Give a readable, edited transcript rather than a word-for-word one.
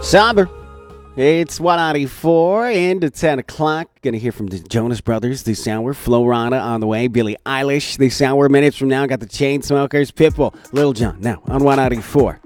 Somber. It's 194 into 10 o'clock. Gonna hear from the Jonas Brothers this hour. Flo Rida on the way. Billie Eilish this hour. Minutes from now, got the Chainsmokers. Pitbull. Lil Jon. Now on 194.